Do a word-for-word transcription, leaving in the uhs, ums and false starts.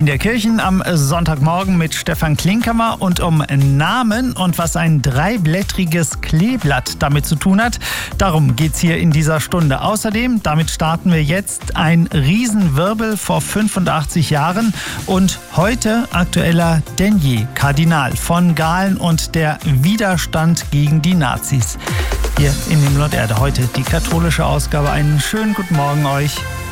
der Kirchen am Sonntagmorgen mit Stefan Klinkhammer und um Namen und was ein dreiblättriges Kleeblatt damit zu tun hat. Darum geht's hier in dieser Stunde. Außerdem, damit starten wir jetzt, ein Riesenwirbel vor fünfundachtzig Jahren und heute aktueller denn je. Kardinal von Galen und der Widerstand gegen die Nazis. Hier in Himmel und Erde heute die katholische Ausgabe. Einen schönen guten Morgen euch.